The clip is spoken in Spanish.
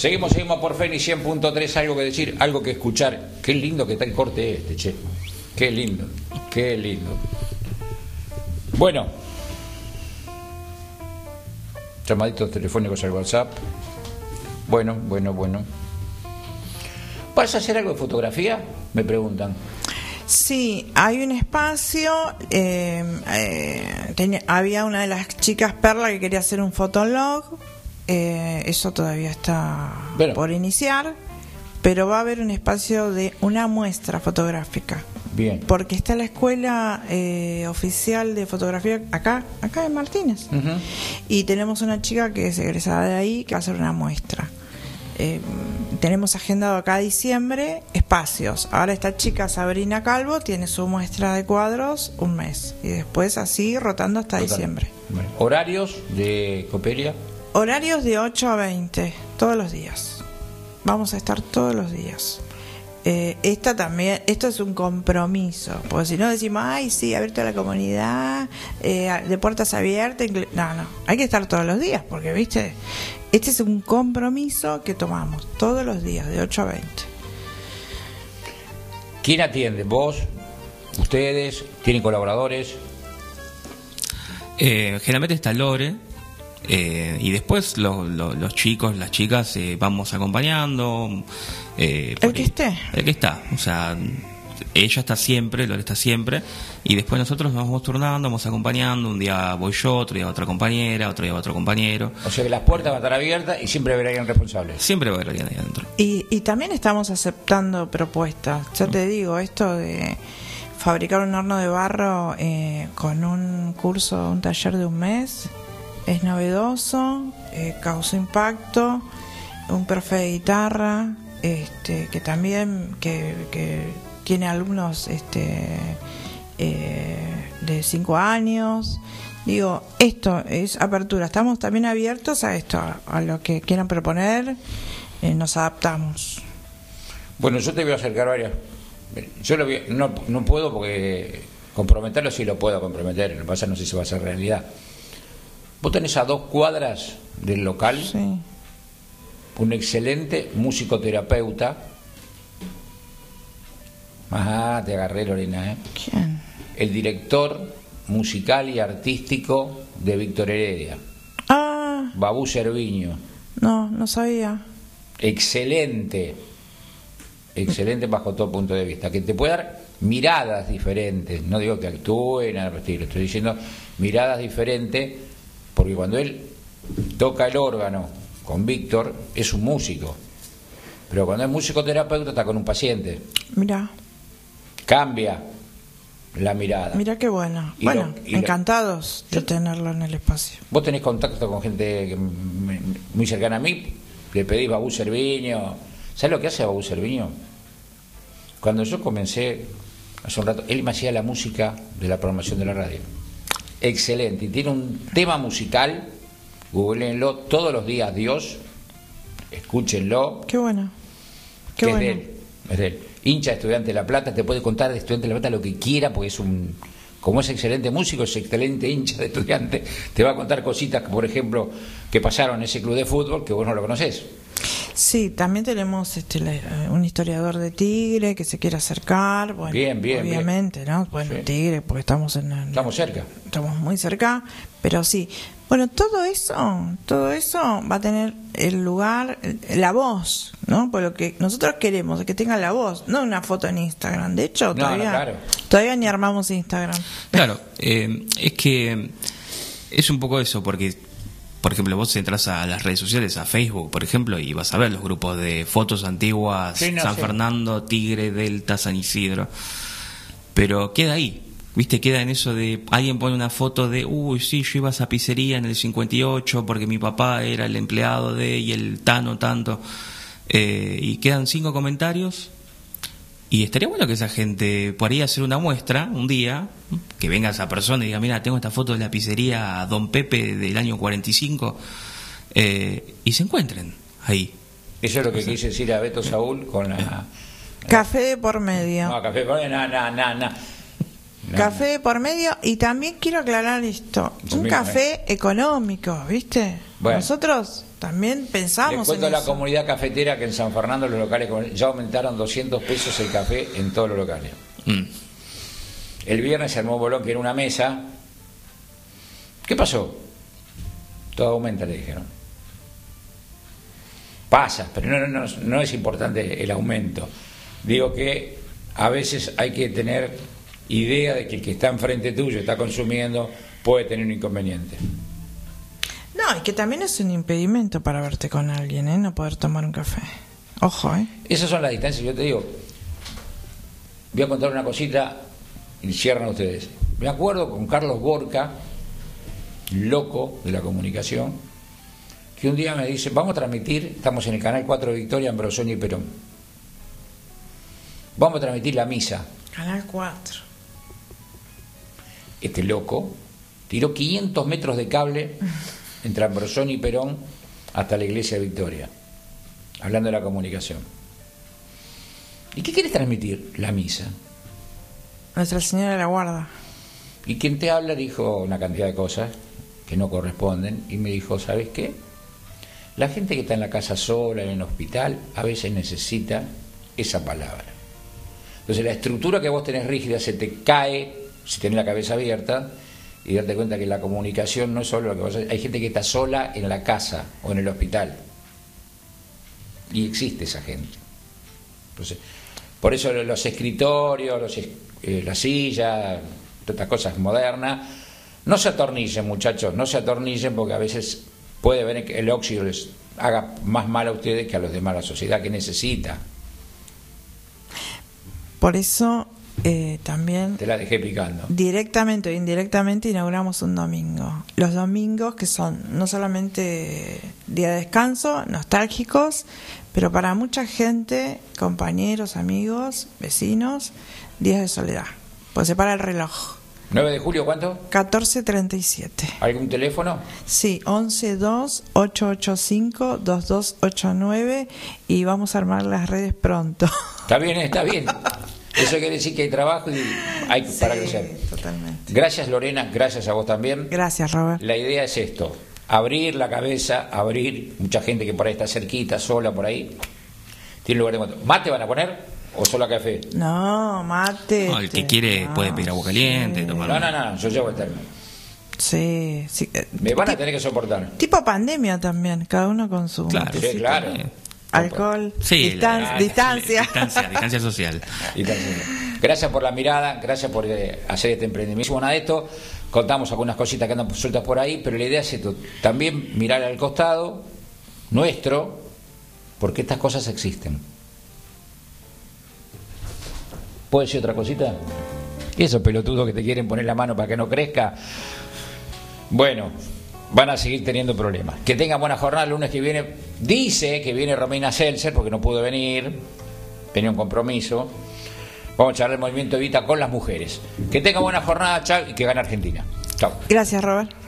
Seguimos por Feni 100.3, algo que decir, algo que escuchar. Qué lindo que está el corte este, che. Qué lindo, qué lindo. Bueno. Llamaditos telefónicos al WhatsApp. Bueno. ¿Vas a hacer algo de fotografía? Me preguntan. Sí, hay un espacio. Había una de las chicas, Perla, que quería hacer un fotolog. Eso todavía está por iniciar. Pero va a haber un espacio de una muestra fotográfica. Bien. Porque está la escuela oficial de fotografía acá en Martínez. Uh-huh. Y tenemos una chica que es egresada de ahí que va a hacer una muestra. Tenemos agendado acá a diciembre espacios. Ahora esta chica Sabrina Calvo tiene su muestra de cuadros un mes. Y después así rotando hasta diciembre. Bueno. ¿Horarios de Cooperia? Horarios de 8 a 20, todos los días. Vamos a estar todos los días. Esto es un compromiso, porque si no decimos, ay, sí, abierto a la comunidad, de puertas abiertas, no, hay que estar todos los días, porque, viste, este es un compromiso que tomamos todos los días, de 8 a 20. ¿Quién atiende? ¿Vos? ¿Ustedes? ¿Tienen colaboradores? Generalmente está Lore. Y después los chicos, las chicas vamos acompañando. El que está, o sea, ella está siempre, Lore está siempre, y después nosotros nos vamos turnando, vamos acompañando. Un día voy yo, otro día otra compañera, otro día otro compañero. O sea que las puertas van a estar abiertas y siempre va a haber alguien responsable. Siempre va a haber alguien ahí adentro. Y también estamos aceptando propuestas. Ya te digo, esto de fabricar un horno de barro con un curso, un taller de un mes, es novedoso, causa impacto. Un profe de guitarra que también que tiene alumnos de 5 años. Digo, esto es apertura. Estamos también abiertos a esto, a lo que quieran proponer. Nos adaptamos. Bueno, yo te voy a acercar varias. Yo no puedo porque comprometerlo sí lo puedo comprometer. Lo que pasa no sé si va a ser realidad. Vos tenés a 2 cuadras del local, sí, un excelente musicoterapeuta. Ajá, te agarré, Lorena, ¿eh? ¿Quién? El director musical y artístico de Víctor Heredia. Ah. Babú Cerviño. No sabía. Excelente bajo todo punto de vista, que te puede dar miradas diferentes. No digo que actúe, nada por el estilo, estoy diciendo miradas diferentes. Porque cuando él toca el órgano con Víctor, es un músico. Pero cuando es musicoterapeuta está con un paciente. Mira. Cambia la mirada. Mira qué bueno. Encantados de tenerlo en el espacio. Vos tenés contacto con gente muy cercana a mí. Le pedís Babú Cerviño. ¿Sabés lo que hace Babú Cerviño? Cuando yo comencé, hace un rato, él me hacía la música de la programación de la radio. Excelente, y tiene un tema musical, googleenlo todos los días, Dios, escúchenlo. Qué bueno. Qué bueno. Es de él. Hincha de Estudiante de La Plata, te puede contar de Estudiante de La Plata lo que quiera, porque como es excelente músico, es excelente hincha de Estudiante, te va a contar cositas, por ejemplo, que pasaron en ese club de fútbol, que vos no lo conocés. Sí, también tenemos un historiador de Tigre que se quiere acercar. Bueno, bien, obviamente, ¿no? Bueno, sí. Tigre, porque estamos cerca. Estamos muy cerca, pero sí. Bueno, todo eso va a tener el lugar, la voz, ¿no? Por lo que nosotros queremos es que tenga la voz, no una foto en Instagram. De hecho, todavía ni armamos Instagram. Claro, es que es un poco eso, porque por ejemplo, vos entras a las redes sociales, a Facebook, por ejemplo, y vas a ver los grupos de fotos antiguas, sí, San Fernando, Tigre, Delta, San Isidro. Pero queda ahí, ¿viste? Queda en eso de alguien pone una foto de, sí, yo iba a esa pizzería en el 58 porque mi papá era el empleado y el Tano tanto. Y quedan 5 comentarios. Y estaría bueno que esa gente por ahí hacer una muestra un día, que venga esa persona y diga, mira, tengo esta foto de la pizzería Don Pepe del año 45, y se encuentren ahí. Eso es lo que quise decir a Beto Saúl con la... Café de por medio. No, café de por medio, no. Café de por medio, y también quiero aclarar esto, un café económico, ¿viste? Bueno, nosotros también pensamos les cuento en a la eso. comunidad cafetera que en San Fernando los locales ya aumentaron 200 pesos el café en todos los locales. El viernes se armó un bolón que era una mesa. ¿Qué pasó? Todo aumenta, le dijeron. Pasa, pero no es importante el aumento. Digo que a veces hay que tener idea de que el que está enfrente tuyo, está consumiendo, puede tener un inconveniente. No, y que también es un impedimento para verte con alguien, ¿eh? No poder tomar un café. Ojo, ¿eh? Esas son las distancias. Yo te digo, voy a contar una cosita y cierran ustedes. Me acuerdo con Carlos Borca, loco de la comunicación, que un día me dice, vamos a transmitir, estamos en el canal 4 de Victoria, en Brosoni y Perón, vamos a transmitir la misa. Canal 4. Este loco tiró 500 metros de cable entre Ambrosoni y Perón hasta la iglesia de Victoria, hablando de la comunicación. ¿Y qué quieres transmitir? La misa. Nuestra Señora de la Guarda. Y quien te habla dijo una cantidad de cosas que no corresponden y me dijo, ¿sabes qué? La gente que está en la casa sola, en el hospital, a veces necesita esa palabra. Entonces la estructura que vos tenés rígida se te cae si tenés la cabeza abierta y darte cuenta que la comunicación no es solo lo que vos haces. Hay gente que está sola en la casa o en el hospital y existe esa gente. Entonces, por eso los escritorios, las sillas, todas estas cosas modernas, no se atornillen, muchachos, no se atornillen, porque a veces puede ver que el óxido les haga más mal a ustedes que a los demás, la sociedad que necesita. Por eso también te la dejé picando. Directamente o indirectamente inauguramos un domingo. Los domingos que son no solamente día de descanso, nostálgicos, pero para mucha gente, compañeros, amigos, vecinos, días de soledad. Pues se para el reloj. 9 de julio, ¿cuánto? 14:37. ¿Algún teléfono? Sí, 112885-2289 y vamos a armar las redes pronto. Está bien, está bien. Eso quiere decir que hay trabajo y hay para crecer. Totalmente. Gracias, Lorena, gracias a vos también. Gracias, Robert. La idea es esto, abrir la cabeza, abrir, mucha gente que por ahí está cerquita, sola por ahí, tiene lugar de encuentro. ¿Mate van a poner o solo café? No, mate. No, el que quiere puede pedir agua caliente, sí. tomar. No, yo llevo el termo. Sí, sí. Me van a tener que soportar. Tipo pandemia también, cada uno con su Claro, matecito. Sí, claro. Alcohol, Sí, distancia. Distancia social. Gracias por la mirada, gracias por hacer este emprendimiento. Nada de esto, contamos algunas cositas que andan sueltas por ahí, pero la idea es esto, también mirar al costado nuestro, porque estas cosas existen. ¿Puedo decir otra cosita? ¿Y esos pelotudos que te quieren poner la mano para que no crezca? Bueno, van a seguir teniendo problemas. Que tengan buena jornada el lunes que viene. Dice que viene Romina Seltzer porque no pudo venir, tenía un compromiso. Vamos a charlar el movimiento Evita con las mujeres. Que tengan buena jornada, chao, y que gane Argentina. Chao. Gracias, Robert.